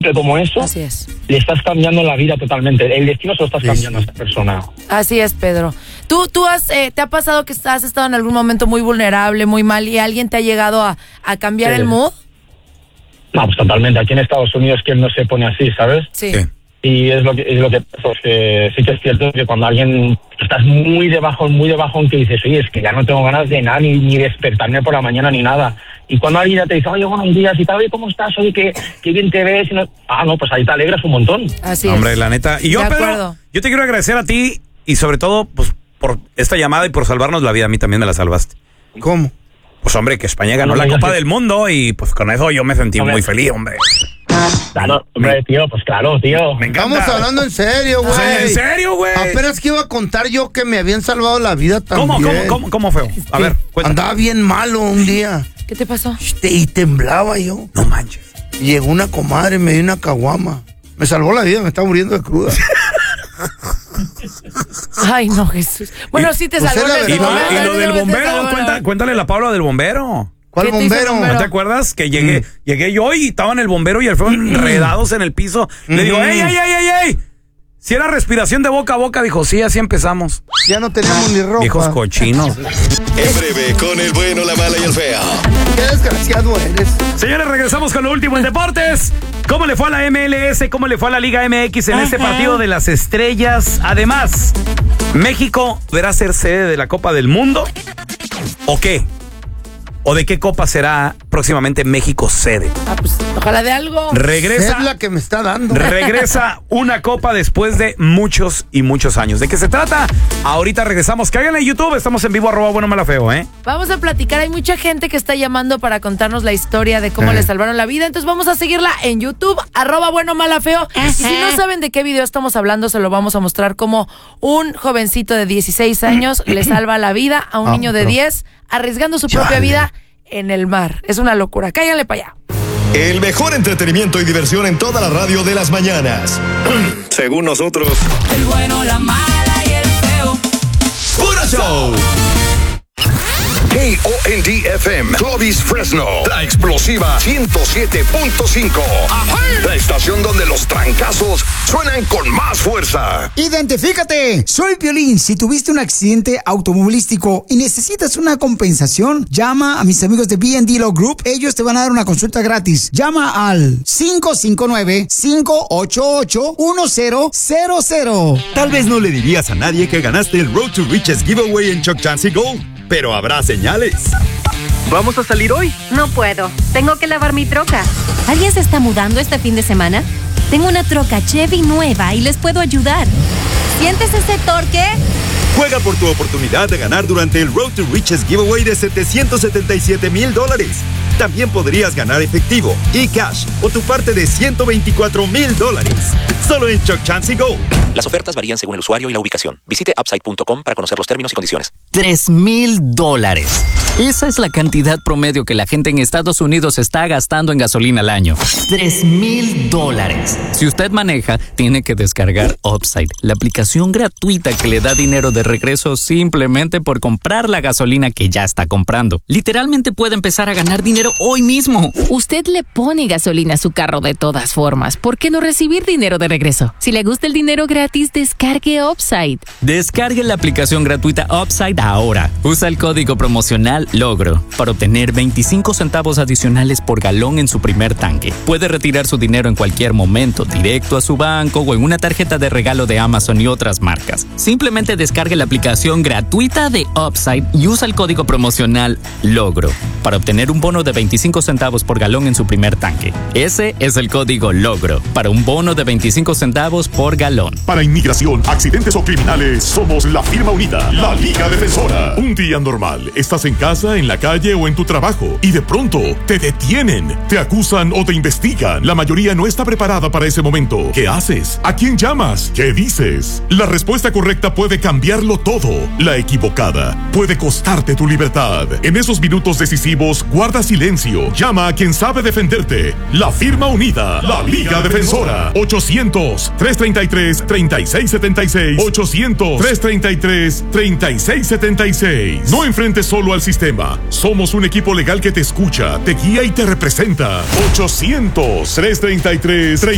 simple como eso, así es, le estás cambiando la vida totalmente. El destino se lo estás cambiando a esa persona. Así es, Pedro. ¿Tú te ha pasado que has estado en algún momento muy vulnerable, muy mal, y alguien te ha llegado a cambiar el mood? No, pues totalmente. Aquí en Estados Unidos, ¿quién no se pone así, sabes? Sí. Y es lo que pasa, es que sí que es cierto que cuando alguien estás muy debajo, que dices, oye, es que ya no tengo ganas de nada, ni despertarme por la mañana, ni nada. Y cuando alguien ya te dice, oye, buenos días, y tal, oye, ¿cómo estás? Oye, qué bien te ves. Y no, pues ahí te alegras un montón. Así Hombre, es. la neta. Y yo, Pedro, yo te quiero agradecer a ti y sobre todo, pues, por esta llamada y por salvarnos la vida. A mí también me la salvaste. ¿Cómo? Pues, hombre, que España ganó la Copa del Mundo y pues con eso yo me sentí muy feliz, hombre. Claro, hombre, tío, pues claro, tío. Me encanta. Estamos hablando en serio, güey. ¿En serio, güey? Apenas que iba a contar yo que me habían salvado la vida también. ¿Cómo feo? A ver, cuéntame. Andaba bien malo un día. ¿Qué te pasó? Y temblaba yo. No manches. Llegó una comadre, me dio una caguama. Me salvó la vida, me estaba muriendo de cruda. Ay, no, Jesús. Bueno, sí te salvó. Y lo del bombero, cuéntale la Paula del bombero. ¿Cuál bombero? ¿No te acuerdas? Que llegué yo y estaban el bombero y el feo enredados en el piso. Le digo, ¡ey! Si era respiración de boca a boca, dijo, sí, así empezamos. Ya no teníamos ni ropa. Hijos cochinos. En breve, con el bueno, la mala y el feo. Qué desgraciado eres. Señores, regresamos con lo último en deportes. ¿Cómo le fue a la MLS? ¿Cómo le fue a la Liga MX en este partido de las estrellas? Además, ¿México deberá ser sede de la Copa del Mundo? ¿O qué? ¿O de qué copa será próximamente México sede? Pues ojalá de algo. Es la que me está dando. Regresa una copa después de muchos y muchos años. ¿De qué se trata? Ahorita regresamos. Cáiganle en YouTube. Estamos en vivo, @buenomálafeo, ¿eh? Vamos a platicar. Hay mucha gente que está llamando para contarnos la historia de cómo le salvaron la vida. Entonces vamos a seguirla en YouTube, @buenomálafeo. Y si no saben de qué video estamos hablando, se lo vamos a mostrar como un jovencito de 16 años le salva la vida a un niño de 10, arriesgando su propia vida en el mar. Es una locura. Cáiganle para allá. El mejor entretenimiento y diversión en toda la radio de las mañanas. Según nosotros. El bueno, la mala y el feo. ¡Puro show! KOND-FM, Clovis, Fresno, la explosiva 107.5. La estación donde los trancazos suenan con más fuerza. Identifícate, soy Piolín. Si tuviste un accidente automovilístico y necesitas una compensación, llama a mis amigos de B&D Law Group. Ellos te van a dar una consulta gratis. Llama al 559-588-1000. Tal vez no le dirías a nadie que ganaste el Road to Riches Giveaway en Chuck Chance Gold, pero habrá señales. ¿Vamos a salir hoy? No puedo. Tengo que lavar mi troca. ¿Alguien se está mudando este fin de semana? Tengo una troca Chevy nueva y les puedo ayudar. ¿Sientes ese torque? Juega por tu oportunidad de ganar durante el Road to Riches Giveaway de $777,000. También podrías ganar efectivo, e-cash o tu parte de $124,000. Solo en Chuck Chance Go. Las ofertas varían según el usuario y la ubicación. Visite upside.com para conocer los términos y condiciones. $3,000. Esa es la cantidad promedio que la gente en Estados Unidos está gastando en gasolina al año. $3,000. Si usted maneja, tiene que descargar Upside, la aplicación gratuita que le da dinero de regreso simplemente por comprar la gasolina que ya está comprando. Literalmente puede empezar a ganar dinero hoy mismo. Usted le pone gasolina a su carro de todas formas. ¿Por qué no recibir dinero de regreso? Si le gusta el dinero gratis, descargue Upside. Descargue la aplicación gratuita Upside ahora. Usa el código promocional LOGRO para obtener 25 centavos adicionales por galón en su primer tanque. Puede retirar su dinero en cualquier momento, directo a su banco o en una tarjeta de regalo de Amazon y otras marcas. Simplemente descargue la aplicación gratuita de Upside y usa el código promocional LOGRO para obtener un bono de 25 centavos por galón en su primer tanque. Ese es el código LOGRO para un bono de 25 centavos por galón. Para inmigración, accidentes o criminales, somos la firma unida, la Liga Defensora. Un día normal, estás en casa, en la calle o en tu trabajo y de pronto te detienen, te acusan o te investigan. La mayoría no está preparada para ese momento. ¿Qué haces? ¿A quién llamas? ¿Qué dices? La respuesta correcta puede cambiarlo todo. La equivocada puede costarte tu libertad. En esos minutos decisivos, guarda silencio. Llama a quien sabe defenderte. La firma unida, la Liga Defensora. 800-333-3676. 800-333-3676. No enfrentes solo al sistema. Somos un equipo legal que te escucha, te guía y te representa. 800-333-3676.